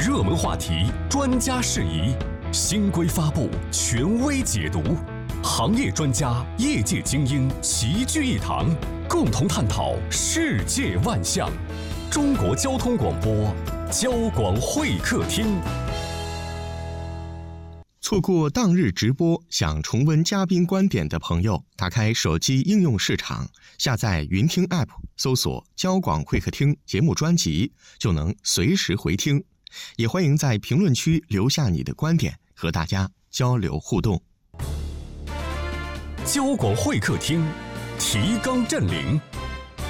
热门话题，专家释疑，新规发布，权威解读，行业专家、业界精英齐聚一堂，共同探讨世界万象。中国交通广播，交广会客厅。 错过当日直播，想重温嘉宾观点的朋友，打开手机应用市场，下载云听 App， 搜索交广会客厅节目专辑，就能随时回听。也欢迎在评论区留下你的观点，和大家交流互动。 交广会客厅，提纲挈领，